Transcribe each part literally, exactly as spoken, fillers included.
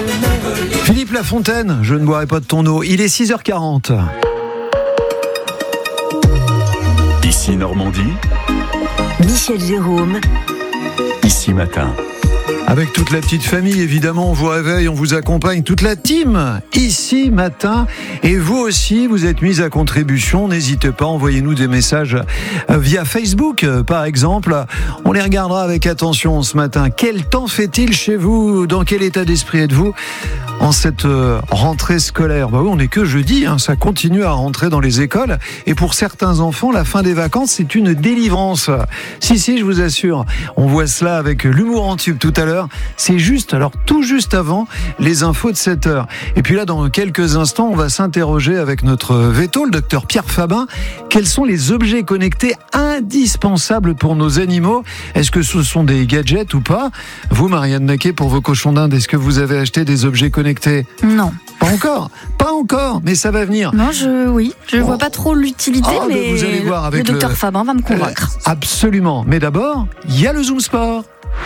Philippe Lafontaine, je ne boirai pas de ton eau. Il est six heures quarante. Ici Normandie. Michel Jérôme. Ici Matin. Avec toute la petite famille, évidemment, on vous réveille, on vous accompagne, toute la team, ici, matin. Et vous aussi, vous êtes mis à contribution. N'hésitez pas, envoyez-nous des messages via Facebook, par exemple. On les regardera avec attention ce matin. Quel temps fait-il chez vous ? Dans quel état d'esprit êtes-vous en cette rentrée scolaire ? Bah oui, on n'est que jeudi, hein, ça continue à rentrer dans les écoles. Et pour certains enfants, la fin des vacances, c'est une délivrance. Si, si, je vous assure. On voit cela avec l'humour en tube tout à l'heure. C'est juste, alors tout juste avant les infos de sept heures. Et puis là, dans quelques instants, on va s'interroger avec notre véto, le docteur Pierre Fabin. Quels sont les objets connectés indispensables pour nos animaux ? Est-ce que ce sont des gadgets ou pas ? Vous, Marianne Naquet, pour vos cochons d'Inde, est-ce que vous avez acheté des objets connectés ? Non. Pas encore, pas encore, mais ça va venir. Non, je, oui, je Oh. vois pas trop l'utilité, Oh, mais vous allez voir avec le docteur le- Fabin va me convaincre. Euh, absolument. Mais d'abord, il y a le Zoom Sport.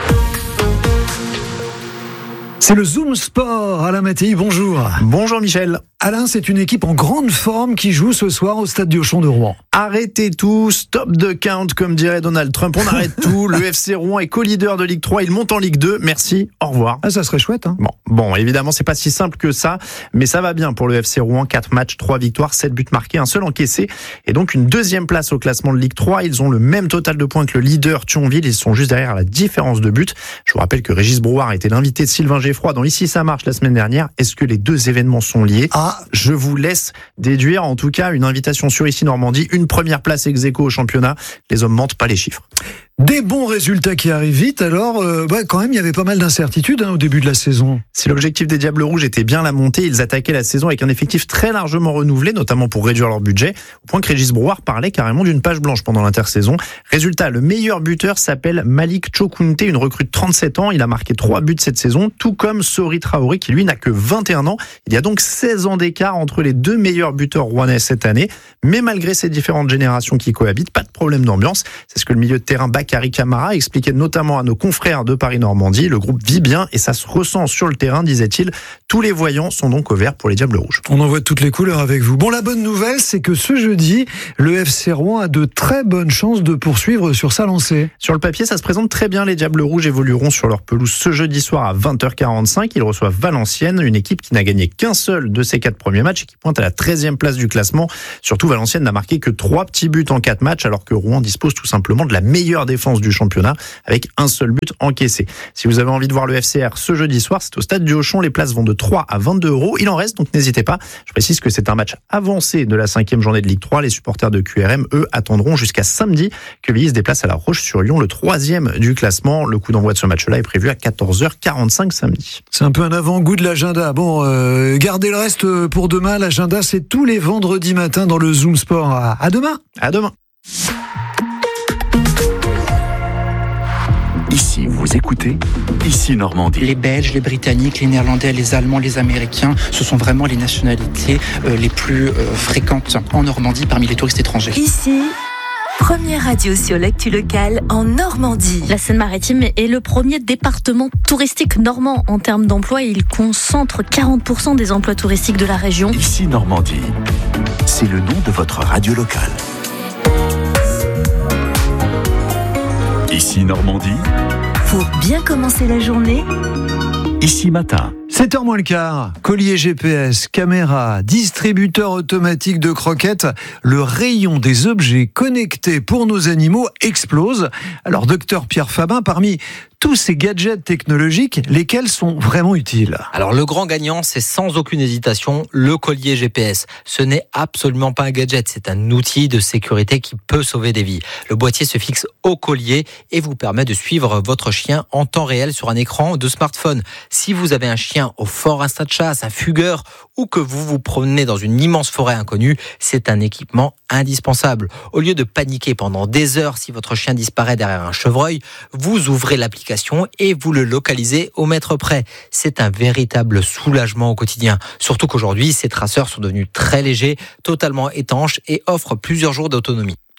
C'est le Zoom Sport. Alain Mattei, bonjour. Bonjour Michel. Alain, c'est une équipe en grande forme qui joue ce soir au stade du Auchan de Rouen. Arrêtez tout, stop the count, comme dirait Donald Trump. On arrête tout. Le F C Rouen est co-leader de Ligue trois. Il monte en Ligue deux. Merci. Au revoir. Ah, ça serait chouette, hein. Bon, bon, évidemment, c'est pas si simple que ça, mais ça va bien pour le F C Rouen. quatre matchs, trois victoires, sept buts marqués, un seul encaissé, et donc une deuxième place au classement de Ligue trois. Ils ont le même total de points que le leader Thionville. Ils sont juste derrière la différence de buts. Je vous rappelle que Régis Brouard était l'invité de Sylvain Geffroy dans Ici ça marche la semaine dernière. Est-ce que les deux événements sont liés ? Ah, Je vous laisse déduire. En tout cas, une invitation sur Ici Normandie, une première place ex aequo au championnat. Les hommes mentent, pas les chiffres. des bons résultats qui arrivent vite. Alors, euh, bah, quand même, il y avait pas mal d'incertitudes hein, au début de la saison. Si l'objectif des Diables Rouges était bien la montée, ils attaquaient la saison avec un effectif très largement renouvelé, notamment pour réduire leur budget, au point que Régis Brouard parlait carrément d'une page blanche pendant l'intersaison. Résultat, le meilleur buteur s'appelle Malik Chokunte, une recrue de trente-sept ans. Il a marqué trois buts cette saison, tout comme Sori Traoré, qui lui n'a que vingt et un ans. Il y a donc seize ans d'écart entre les deux meilleurs buteurs rouennais cette année. Mais malgré ces différentes générations qui cohabitent, pas de problème d'ambiance. C'est ce que le milieu de terrain Bakary Camara expliquait notamment à nos confrères de Paris-Normandie. Le groupe vit bien et ça se ressent sur le terrain, disait-il. Tous les voyants sont donc au vert pour les Diables Rouges. On en voit toutes les couleurs avec vous. Bon, la bonne nouvelle, c'est que ce jeudi, le F C Rouen a de très bonnes chances de poursuivre sur sa lancée. Sur le papier, ça se présente très bien. Les Diables Rouges évolueront sur leur pelouse ce jeudi soir à vingt heures quarante-cinq. Ils reçoivent Valenciennes, une équipe qui n'a gagné qu'un seul de ses quatre premiers matchs et qui pointe à la treizième place du classement. Surtout, Valenciennes n'a marqué que trois petits buts en quatre matchs, alors que Rouen dispose tout simplement de la meilleure défense du championnat avec un seul but encaissé. Si vous avez envie de voir le F C R ce jeudi soir, c'est au stade du Auchan. Les places vont de trois à vingt-deux euros. Il en reste, donc n'hésitez pas. Je précise que c'est un match avancé de la cinquième journée de Ligue trois. Les supporters de Q R M, eux, attendront jusqu'à samedi que Villiers se déplace à La Roche-sur-Yon, le troisième du classement. Le coup d'envoi de ce match-là est prévu à quatorze heures quarante-cinq samedi. C'est un peu un avant-goût de l'agenda. Bon, euh, gardez le reste pour demain. L'agenda, c'est tous les vendredis matins dans le Zoom Sport. À, à demain. À demain. Ici, vous écoutez Ici Normandie. Les Belges, les Britanniques, les Néerlandais, les Allemands, les Américains, ce sont vraiment les nationalités euh, les plus euh, fréquentes en Normandie parmi les touristes étrangers. Ici, première radio sur l'actu locale en Normandie. La Seine-Maritime est le premier département touristique normand en termes d'emploi. Il concentre quarante pour cent des emplois touristiques de la région. Ici Normandie. C'est le nom de votre radio locale. Ici Normandie. Pour bien commencer la journée, Ici Matin. sept heures moins le quart, collier G P S, caméra, distributeur automatique de croquettes, le rayon des objets connectés pour nos animaux explose. Alors, docteur Pierre Fabin, parmi tous ces gadgets technologiques, lesquels sont vraiment utiles ? Alors le grand gagnant, c'est sans aucune hésitation le collier G P S. Ce n'est absolument pas un gadget, c'est un outil de sécurité qui peut sauver des vies. Le boîtier se fixe au collier et vous permet de suivre votre chien en temps réel sur un écran de smartphone. Si vous avez un chien au fort instinct de chasse, un fugueur, ou que vous vous promenez dans une immense forêt inconnue, c'est un équipement indispensable. Au lieu de paniquer pendant des heures si votre chien disparaît derrière un chevreuil, vous ouvrez l'application et vous le localisez au mètre près. C'est un véritable soulagement au quotidien. Surtout qu'aujourd'hui, ces traceurs sont devenus très légers, totalement étanches et offrent plusieurs jours d'autonomie.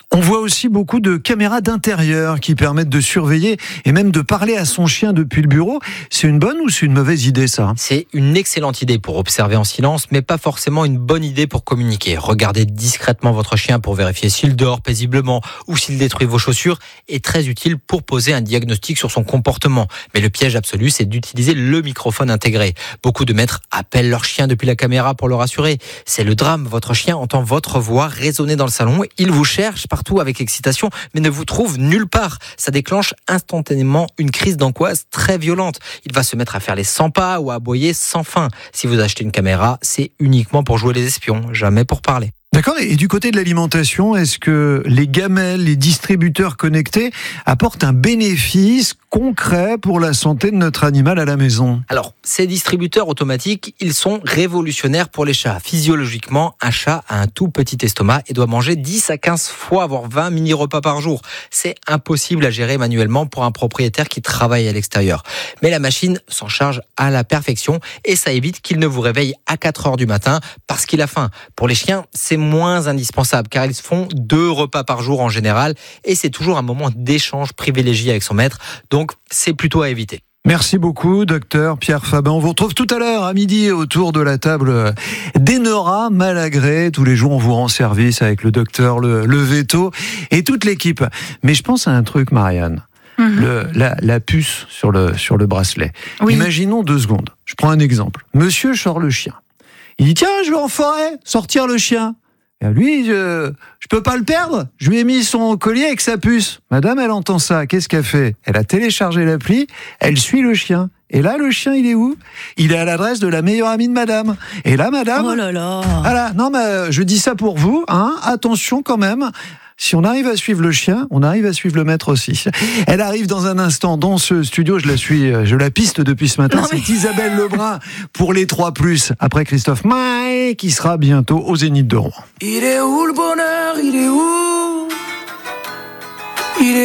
On voit aussi beaucoup de caméras d'intérieur qui permettent de surveiller et même de parler à son chien depuis le bureau. C'est une bonne ou c'est une mauvaise idée, ça ? C'est une excellente idée pour observer en silence, mais pas forcément une bonne idée pour communiquer. Regardez discrètement votre chien pour vérifier s'il dort paisiblement ou s'il détruit vos chaussures est très utile pour poser un diagnostic sur son comportement. Mais le piège absolu, c'est d'utiliser le microphone intégré. Beaucoup de maîtres appellent leur chien depuis la caméra pour le rassurer. C'est le drame. Votre chien entend votre voix résonner dans le salon. Il vous cherche partout avec excitation, mais ne vous trouve nulle part. Ça déclenche instantanément une crise d'angoisse très violente. Il va se mettre à faire les cent pas ou à aboyer sans fin. Si vous achetez une caméra, c'est uniquement pour jouer les espions, jamais pour parler. D'accord. Et du côté de l'alimentation, est-ce que les gamelles, les distributeurs connectés apportent un bénéfice concret pour la santé de notre animal à la maison ? Alors, ces distributeurs automatiques, ils sont révolutionnaires pour les chats. Physiologiquement, un chat a un tout petit estomac et doit manger dix à quinze fois, voire vingt mini-repas par jour. C'est impossible à gérer manuellement pour un propriétaire qui travaille à l'extérieur. Mais la machine s'en charge à la perfection et ça évite qu'il ne vous réveille à quatre heures du matin parce qu'il a faim. Pour les chiens, c'est moins indispensable car ils font deux repas par jour en général et c'est toujours un moment d'échange privilégié avec son maître, donc c'est plutôt à éviter. Merci beaucoup, docteur Pierre Fabin. On vous retrouve tout à l'heure à midi autour de la table d'Enora Malagré. Tous les jours, on vous rend service avec le docteur Le, le Veto et toute l'équipe. Mais je pense à un truc, Marianne. Mm-hmm. Le, la, la puce sur le, sur le bracelet. Oui. Imaginons deux secondes. Je prends un exemple. Monsieur sort le chien. Il dit, tiens, je vais en forêt, sortir le chien. Et lui, je, je peux pas le perdre. Je lui ai mis son collier avec sa puce. Madame, elle entend ça. Qu'est-ce qu'elle fait ? Elle a téléchargé l'appli. Elle suit le chien. Et là, le chien, il est où ? Il est à l'adresse de la meilleure amie de madame. Et là, madame... Oh là là. Voilà. Non, mais je dis ça pour vous, hein. Attention quand même. Si on arrive à suivre le chien, on arrive à suivre le maître aussi. Elle arrive dans un instant dans ce studio. Je la suis, je la piste depuis ce matin. Non, mais... C'est Isabelle Lebrun pour les trois plus. Après Christophe Maé, qui sera bientôt au Zénith de Rouen. Il est où le bonheur ? Il est où ? Il est où ?